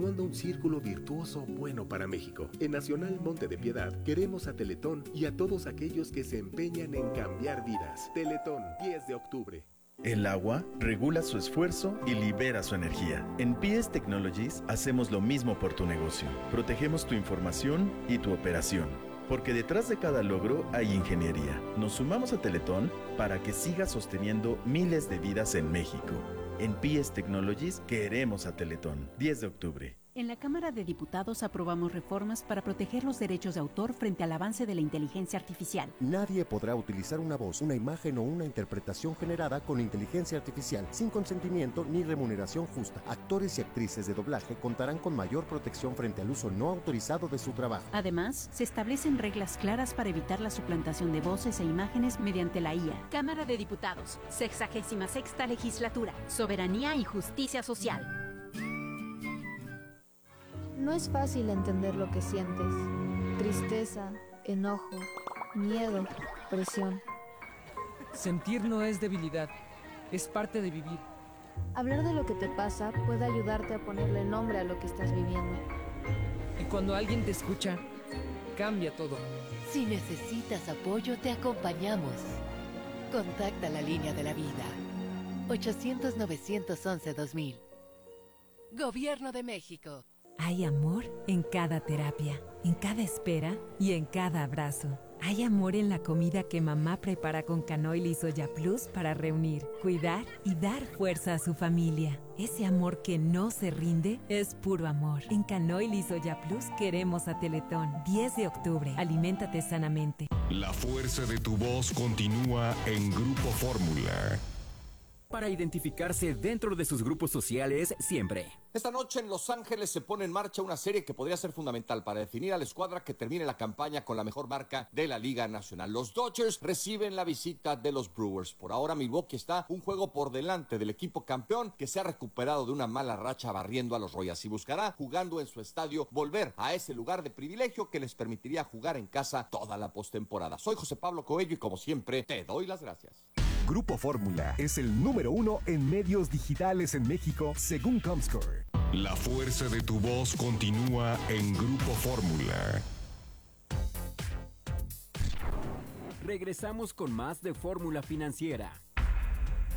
actuando un círculo virtuoso bueno para México. En Nacional Monte de Piedad queremos a Teletón y a todos aquellos que se empeñan en cambiar vidas. Teletón, 10 de octubre. El agua regula su esfuerzo y libera su energía. En PS Technologies hacemos lo mismo por tu negocio. Protegemos tu información y tu operación. Porque detrás de cada logro hay ingeniería. Nos sumamos a Teletón para que siga sosteniendo miles de vidas en México. En PS Technologies queremos a Teletón. 10 de octubre. En la Cámara de Diputados aprobamos reformas para proteger los derechos de autor frente al avance de la inteligencia artificial. Nadie podrá utilizar una voz, una imagen o una interpretación generada con inteligencia artificial sin consentimiento ni remuneración justa. Actores y actrices de doblaje contarán con mayor protección frente al uso no autorizado de su trabajo. Además, se establecen reglas claras para evitar la suplantación de voces e imágenes mediante la IA. Cámara de Diputados, 66ª Legislatura, Soberanía y Justicia Social. No es fácil entender lo que sientes. Tristeza, enojo, miedo, presión. Sentir no es debilidad, es parte de vivir. Hablar de lo que te pasa puede ayudarte a ponerle nombre a lo que estás viviendo. Y cuando alguien te escucha, cambia todo. Si necesitas apoyo, te acompañamos. Contacta la línea de la vida. 800-911-2000. Gobierno de México. Hay amor en cada terapia, en cada espera y en cada abrazo. Hay amor en la comida que mamá prepara con Canoil y Soya Plus para reunir, cuidar y dar fuerza a su familia. Ese amor que no se rinde es puro amor. En Canoil y Soya Plus queremos a Teletón. 10 de octubre. Aliméntate sanamente. La fuerza de tu voz continúa en Grupo Fórmula. Para identificarse dentro de sus grupos sociales siempre. Esta noche en Los Ángeles se pone en marcha una serie que podría ser fundamental para definir a la escuadra que termine la campaña con la mejor marca de la Liga Nacional. Los Dodgers reciben la visita de los Brewers. Por ahora Milwaukee está un juego por delante del equipo campeón que se ha recuperado de una mala racha barriendo a los Royals y buscará, jugando en su estadio, volver a ese lugar de privilegio que les permitiría jugar en casa toda la postemporada. Soy José Pablo Coello y como siempre te doy las gracias. Grupo Fórmula es el número 1 en medios digitales en México, según Comscore. La fuerza de tu voz continúa en Grupo Fórmula. Regresamos con más de Fórmula Financiera.